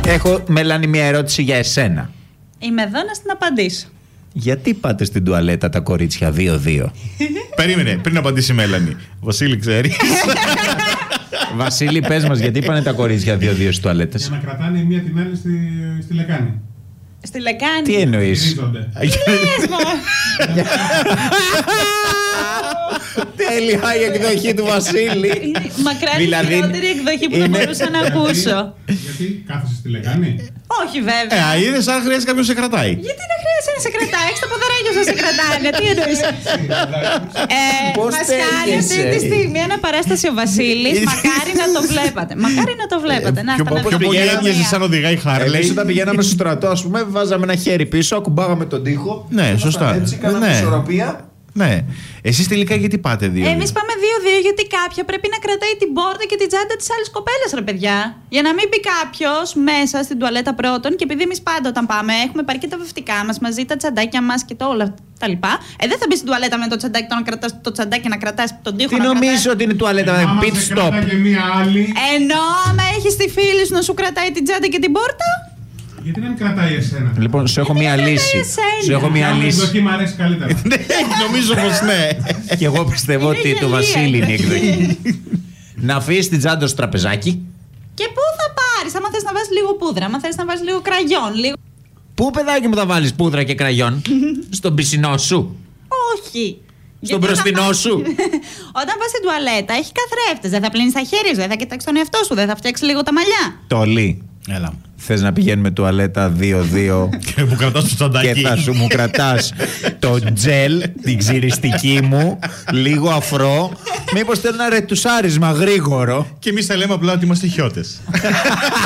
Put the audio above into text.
Έχω, Μελάνη, μια ερώτηση για εσένα. Είμαι εδώ να στην απαντήσω. Γιατί πάτε στην τουαλέτα τα κορίτσια 2-2? Περίμενε, πριν απαντήσει η Μέλανη. Βασίλη, ξέρει. Βασίλη, πες μας, γιατί πάνε τα κορίτσια 2-2 στις τουαλέτες? Για να κρατάνε η μία την άλλη στη λεκάνη. Στη λεκάνη. Τι εννοείς? Γυρίζονται. Τέλεια η εκδοχή του Βασίλη. Μακράν Δηλαδή, η χειρότερη εκδοχή που θα είναι- μπορούσα να ακούσω. Γιατί κάθεσαι στη λεκάνη. Όχι βέβαια. Είδες αν χρειάζεται κάποιος να σε κρατάει. Γιατί δεν χρειάζεται να σε κρατάει, έχεις τα ποδαράκια σου να σε κρατάνε. Τι εννοείς? Πώς Μας κάνει αυτή στέκεσαι? τη στιγμή ένα παράσταση ο Βασίλης. Μακάρι να το βλέπατε. Μακάρι να το βλέπατε. Να, αυτά να Πιο πολύ πηγαίναμε- έμοιαζε σαν οδηγάει Εμείς Χάρλεϊ. όταν πηγαίναμε στο στρατό, ας πούμε, βάζαμε ένα χέρι πίσω, ακουμπάγαμε τον τοίχο. Ναι, ήμασταν σωστά. Έτσι, κάναμε Ναι. ισορροπία. Ναι. Εσείς τελικά γιατί πάτε 2-2? Εμείς πάμε 2-2 γιατί κάποια πρέπει να κρατάει την πόρτα και την τσάντα της άλλης κοπέλας, ρε παιδιά. Για να μην μπει κάποιος μέσα στην τουαλέτα πρώτον, και επειδή εμείς πάντα όταν πάμε έχουμε πάρει και τα βευτικά μας μαζί, τα τσαντάκια μας και όλα τα λοιπά. Δεν θα μπει στην τουαλέτα με το τσαντάκι, να κρατάς το τσαντάκι, να κρατάς τον τοίχο. Τι να νομίζεις κρατάς. ότι είναι τουαλέτα, Άμα pit σε stop? κρατά και μία άλλη. Ενώ άμα έχεις τη φίλη σου να σου κρατάει την τσάντα και την πόρτα. Γιατί να μην κρατάει εσένα. Λοιπόν, σου έχω μία δεν λύση. κρατάει εσένα. Σου έχω μία Η λύση. εκδοχή μου αρέσει καλύτερα. Νομίζω πως ναι. Και εγώ πιστεύω Είναι ότι το γελία. Βασίλη είναι η εκδοχή. Να αφήσεις την τσάντα στο τραπεζάκι. Και πού θα πάρεις, άμα θες να βάζεις λίγο πούδρα, άμα θες να βάζεις λίγο κραγιόν, λίγο. Πού, παιδάκι μου, θα βάλεις πούδρα και κραγιόν? Στον πισινό σου? Όχι. Στον Γιατί μπροστινό όταν σου? Όταν πας στην τουαλέτα έχει καθρέφτες. Δεν θα πλύνεις τα χέρια σου, δεν θα κοιτάξεις τον εαυτό σου, δεν θα φτιάξεις λίγο τα μαλλιά. Τολί. Έλα. Θες να πηγαίνουμε τουαλέτα 2-2 Και που κρατάς το και τσαντάκι. θα σου μου κρατάς το τζελ, την ξυριστική μου, λίγο αφρό? Μήπως θέλω ένα ρετουσάρισμα γρήγορο? Και εμείς θα λέμε απλά ότι είμαστε χιώτες.